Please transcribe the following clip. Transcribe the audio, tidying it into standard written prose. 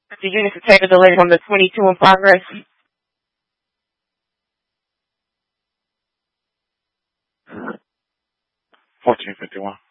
The units are taking delivery from the 22 in progress. 1451.